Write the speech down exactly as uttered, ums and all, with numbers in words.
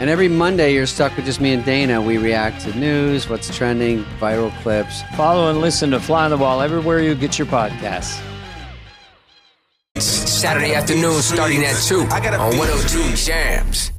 And every Monday, you're stuck with just me and Dana. We react to news, what's trending, viral clips. Follow and listen to Fly on the Wall everywhere you get your podcasts. Saturday afternoon starting at two on one oh two Jams.